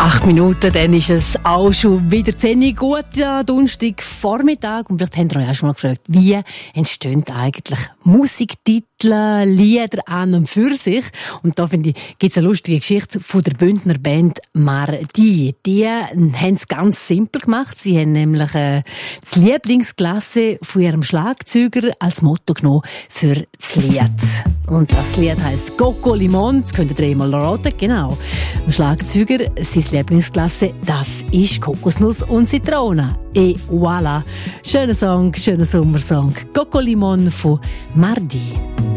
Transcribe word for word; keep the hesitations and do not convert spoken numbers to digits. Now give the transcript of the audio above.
Acht Minuten, dann ist es auch schon wieder zehn Uhr, guter Donnerstag Vormittag. Und vielleicht habt ihr euch auch schon mal gefragt, wie entstehen eigentlich Musiktitel, Lieder an und für sich? Und da finde ich, gibt es eine lustige Geschichte von der Bündner Band Mardi. Die haben es ganz simpel gemacht. Sie haben nämlich äh, das Lieblingsklasse von ihrem Schlagzeuger als Motto genommen für das Lied. Und das Lied heisst Coco Limon. Das könnt ihr dreimal raten, genau. Ein Schlagzeuger, sein Lieblingsklasse, das ist Kokosnuss und Zitrone. Et voilà. Schöner Song, schöner Sommersong. Coco Limon von Mardi.